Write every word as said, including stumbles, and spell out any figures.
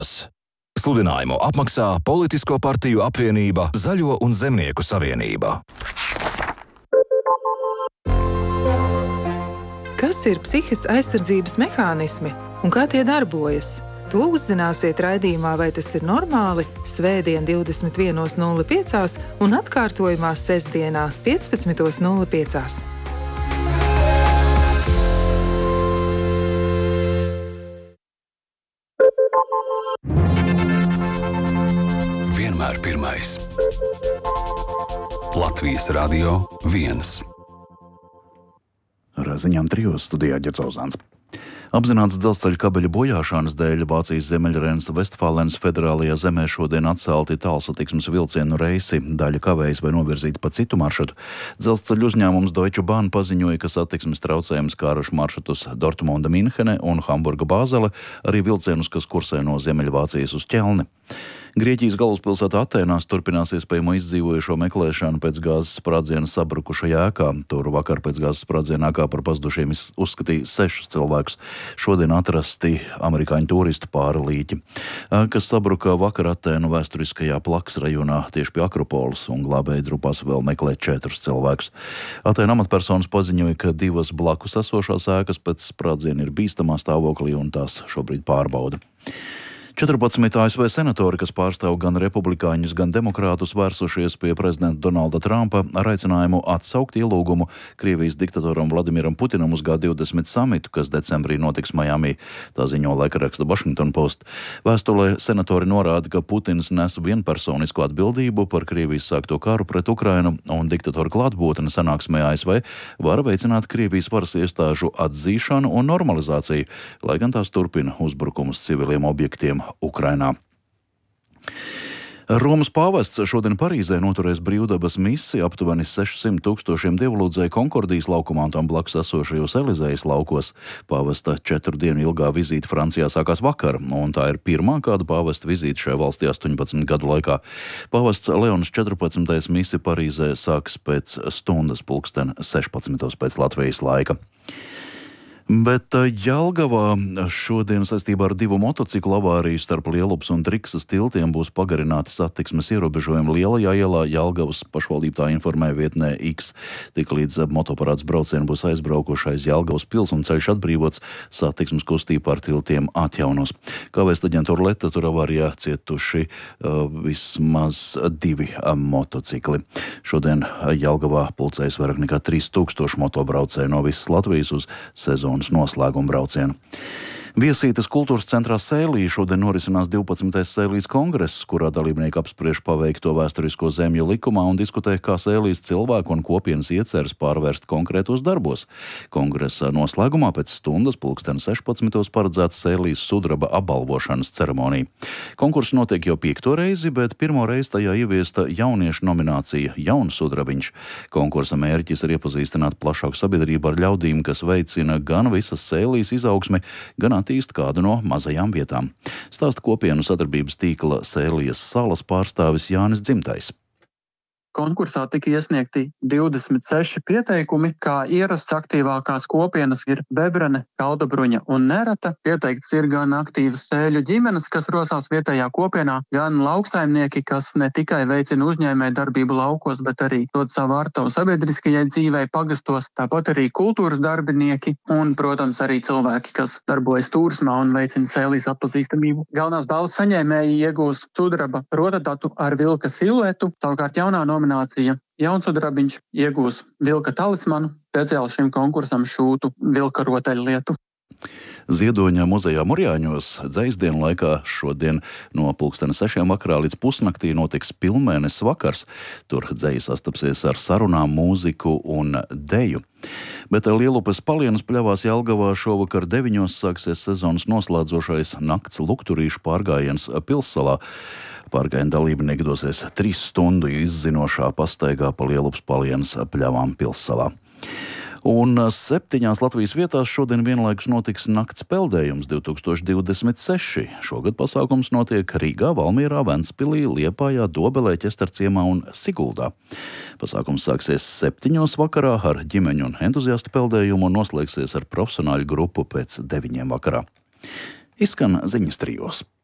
Sludinājumu apmaksā Politisko partiju apvienība Zaļo un Zemnieku savienība. Kas ir psihes aizsardzības mehānismi un kā tie darbojas? To uzzināsiet raidījumā Vai tas ir normāli? Svētdien divdesmit viena nulle pieci un atkārtojumā sestdienā piecpadsmit nulle pieci. Vienmēr pirmais. Latvijas Radio viens. Ar ziņām trijos studijā Ģercauzāns. Apzināts dzelzceļa kabeļa bojāšanas dēļ Vācijas Ziemeļrēnas-Vestfālenes federālajā zemē šodien atcelti tālsatiksmes vilcienu reisi, daļa kavējas vai novirzīta pa citu maršrutu. Dzelzceļa uzņēmums Deutsche Bahn paziņoja, ka satiksmes traucējums skāruši maršrutus Dortmunda-Minhene un Hamburga-Bāzele, arī vilcienus, kas kursē no Ziemeļvācijas uz Ķelni. Grieķijas galvaspilsētā Atēnās turpinās iespējamo izdzīvojušo meklēšanu pēc gāzes sprādziena sabrukušajā ēkā. Tur vakar pēc gāzes sprādziena ēkā par pazudušiem uzskatīja sešus cilvēkus. Šodien atrasti amerikāņu turistu pāri līķi. Ēkas sabruka vakar Atēnu vēsturiskajā Plaks rajonā tieši pie Akropoles, un glābēji drupās vēl meklē četrus cilvēkus. Atēnu amatpersonas paziņoja, ka divas blakus esošās ēkas pēc sprādziena ir bīstamā stāvoklī un tās šobrīd pārbauda. četrpadsmit A S V senatori, kas pārstāv gan republikāņus, gan demokrātus, vērsušies pie prezidenta Donalda Trumpa ar aicinājumu atsaukt ielūgumu Krievijas diktatoram Vladimiram Putinam uz G divdesmit samitu, kas decembrī notiks Majamī. Tā ziņo laikraksta Washington Post. Vēstulē senatori norāda, ka Putins nes vienpersonisku atbildību par Krievijas sākto karu pret Ukrainu, un diktatora klātbūtne sanāksmē A S V var veicināt Krievijas varas iestāžu atzīšanu un normalizāciju, lai gan tās turpina uzbrukumus civiliem objektiem Ukrainā. Romas pāvests šodien Parīzē noturēs brīvdabas misi aptuveni sešsimt tūkstošiem dievlūdzēju Konkordijas laukumā un tam blakus esošajos Elizējas laukos. Pāvesta četru dienu ilgā vizīte Francijā sākās vakar, un tā ir pirmā kāda pāvesta vizīte šajā valstī astoņpadsmit gadu laikā. Pāvests Leons četrpadsmitais misi Parīzē sāks pēc stundas pulksten sešpadsmitos pēc Latvijas laika. Bet Jelgavā šodien saistībā ar divu motociklu avāriju starp Lielupas un Triksas tiltiem būs pagarināti satiksmes ierobežojumi Lielajā ielā. Jelgavas pašvaldība tā informēja vietnē X. Tik līdz motoparāts braucieni būs aizbraukušais Jelgavas pils un ceļš atbrīvots, satiksmes kustība par tiltiem atjaunos. Kā vēst aģentūra Leta, tur avārijā cietuši uh, vismaz divi uh, motocikli. Šodien Jelgavā pulcējas vairāk nekā trīs tūkstoši motobraucēju no visas Latvijas uz sezonu noslēguma braucienu. Viesītes kultūras centrā Sēlī šodien norisinās divpadsmitais Sēlijas kongress, kurā dalībnieki apspriež paveikto vēsturisko zemju likumā un diskutē, kā Sēlijas cilvēku un kopienas ieceres pārvērst konkrētos darbos. Kongresa noslēgumā pēc stundas pulksten sešpadsmitos paredzēts Sēlijas sudraba apbalvošanas ceremonija. Konkurss notiek jau piekto reizi, bet pirmo reizi tajā ieviesta jauniešu nominācija Jauns sudrabiņš. Konkursa mērķis ir iepazīstināt plašāku sabiedrību ar ļaudīm, kas veicina gan visas Sēlijas izaugsmi, gan attīst kādu no mazajām vietām. Stāsta kopienu sadarbības tīkla Sēlijas salas pārstāvis Jānis Dzimtais. Konkursā tika iesniegti divdesmit seši pieteikumi, kā ierasts aktīvākās kopienas ir Bebrene, Kaudabruņa un Nerata. Pieteikts ir gan aktīvas sēļu ģimenes, kas rosās vietējā kopienā, gan lauksaimnieki, kas ne tikai veicina uzņēmēju darbību laukos, bet arī dod savu ārtavu sabiedriskajai dzīvei pagastos, tāpat arī kultūras darbinieki un, protams, arī cilvēki, kas darbojas turismā un veicina Sēlijas atpazīstamību. Galvenās balvas saņēmēji iegūs sudraba rodadatu ar vilka siluetu, savukārt jaunā nominācija Jaunsudrabiņš iegūs vilka talismanu, speciāli šim konkursam šūtu vilka rotaļlietu. Ziedoņa muzejā Murjāņos dzejsdienu laikā šodien no pulkstena sešiem vakarā līdz pusnaktī notiks pilnmēnesis vakars. Tur dzeja sastapsies ar sarunām, mūziku un deju. Bet Lielupas palienas pļavās Jelgavā šovakar deviņos sāksies sezonas noslēdzošais nakts lukturīšu pārgājiens Pilssalā. Pārgājiena dalībnieki dosies trīs stundu izzinošā pastaigā pa Lielupas palienas pļavām Pilssalā. Un septiņās Latvijas vietās šodien vienlaikus notiks nakts peldējums divi tūkstoši divdesmit seši. Šogad pasākums notiek Rīgā, Valmierā, Ventspilī, Liepājā, Dobelē, Ķestarciemā un Siguldā. Pasākums sāksies septiņos vakarā ar ģimeņu un entuziastu peldējumu un noslēgsies ar profesionāļu grupu pēc deviņiem vakarā. Izskan ziņas trijos.